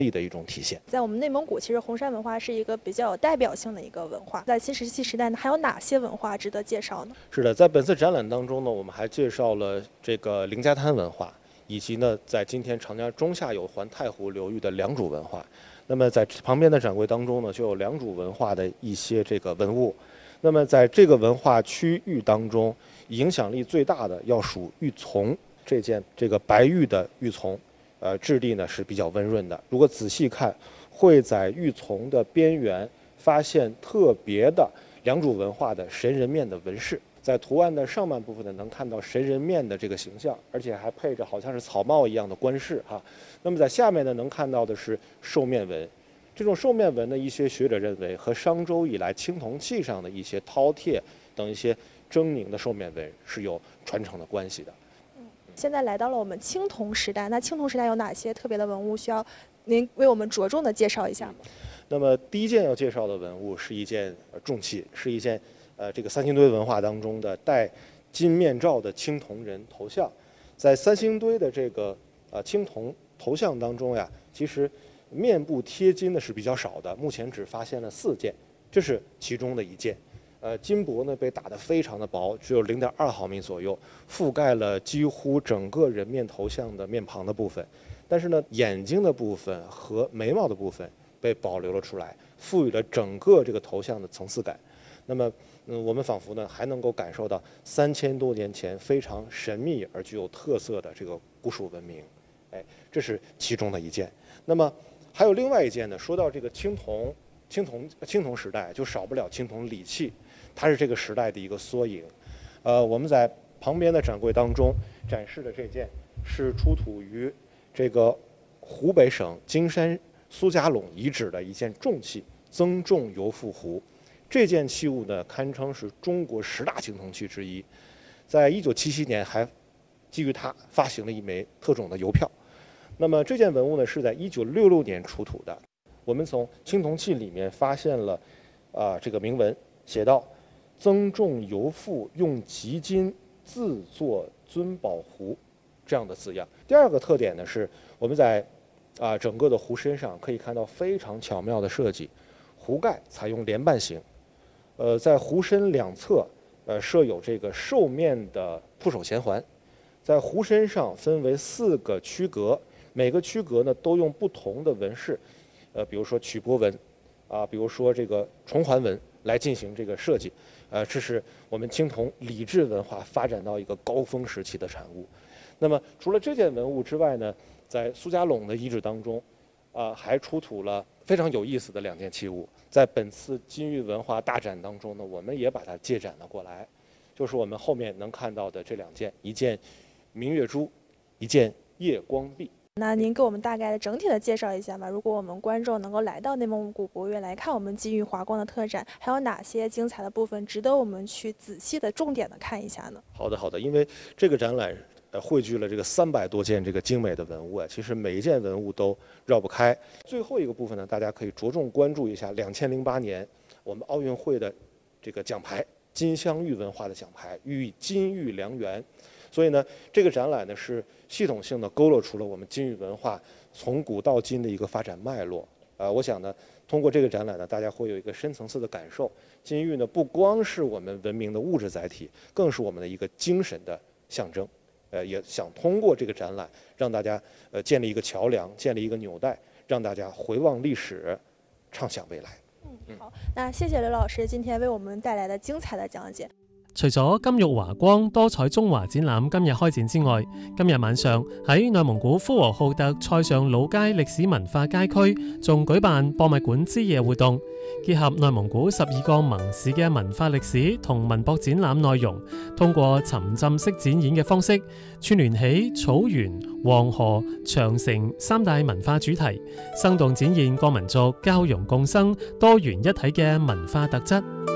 力的一种体现。 在我们内蒙古，其实红山文化是一个比较有代表性的一个文化。在新石器时代呢，还有哪些文化值得介绍呢？ 是的，在本次展览当中呢，我们还介绍了这个凌家滩文化，以及呢，在今天长江中下游环太湖流域的良渚文化。那么在旁边的展柜当中呢，就有良渚文化的一些这个文物。那么在这个文化区域当中，影响力最大的要数玉琮这件这个白玉的玉琮，质地呢是比较温润的。如果仔细看，会在玉琮的边缘发现特别的良渚文化的神人面的纹饰。在图案的上半部分呢，能看到神人面的这个形象，而且还配着好像是草帽一样的冠饰哈。那么在下面呢，能看到的是兽面纹。这种兽面纹呢，一些学者认为和商周以来青铜器上的一些饕餮等一些狰狞的兽面纹是有传承的关系的。 现在来到了我们青铜时代，那青铜时代有哪些特别的文物需要您为我们着重的介绍一下吗？ 那么第一件要介绍的文物是一件重器，是一件这个三星堆文化当中的戴金面罩的青铜人头像。在三星堆的这个青铜头像当中呀，其实面部贴金的是比较少的，目前只发现了4件，这是其中的一件。金箔呢被打得非常的薄，只有0.2毫米左右，覆盖了几乎整个人面头像的面庞的部分。但是呢，眼睛的部分和眉毛的部分被保留了出来，赋予了整个这个头像的层次感。那么，我们仿佛呢还能够感受到3000多年前非常神秘而具有特色的这个古蜀文明。这是其中的一件。那么还有另外一件呢，说到这个青铜时代，就少不了青铜礼器，它是这个时代的一个缩影。我们在旁边的展柜当中展示的这件是出土于这个湖北省金山苏家垄遗址的一件重器增重油覆壶。这件器物呢，堪称是中国10大青铜器之一。在1977年，还基于它发行了一枚特种的邮票。那么这件文物呢，是在1966年出土的。我们从青铜器里面发现了这个铭文，写道：增重油覆用极金自作尊宝壶，这样的字样。第二个特点呢，是我们在整个的壶身上可以看到非常巧妙的设计，壶盖采用连瓣形，在壶身两侧设有这个兽面的铺手衔环，在壶身上分为4个区隔，每个区隔呢都用不同的纹饰，比如说曲波纹，比如说这个重环纹来进行这个设计，这是我们青铜礼制文化发展到一个高峰时期的产物。那么除了这件文物之外呢，在苏家垄的遗址当中，还出土了非常有意思的2件器物。在本次金玉文化大展当中呢，我们也把它借展了过来，就是我们后面能看到的这2件，一件明月珠，一件夜光璧。 那您给我们大概的整体的介绍一下吧。如果我们观众能够来到内蒙古博物院来看我们金玉华光的特展，还有哪些精彩的部分值得我们去仔细的重点的看一下呢？ 好的，因为这个展览汇聚了这个300多件这个精美的文物其实每一件文物都绕不开。最后一个部分呢，大家可以着重关注一下2008年我们奥运会的这个奖牌，金镶玉文化的奖牌，予以金玉良缘。所以呢，这个展览呢是系统性的勾勒出了我们金玉文化从古到今的一个发展脉络。我想呢，通过这个展览呢，大家会有一个深层次的感受。金玉呢，不光是我们文明的物质载体，更是我们的一个精神的象征。也想通过这个展览，让大家建立一个桥梁，建立一个纽带，让大家回望历史，畅想未来。 好，那謝謝劉老師今天為我們帶來的精彩的講解。 除咗金玉華光多彩中華展覽今日開展之外，今日晚上喺內蒙古呼和浩特塞上老街歷史文化街區仲舉辦博物館之夜活動，結合內蒙古12個盟市嘅文化歷史同文博展覽內容，通過沉浸式展演嘅方式，串聯起草原、黃河、長城3大文化主題，生動展現各民族交融共生、多元一體嘅文化特質。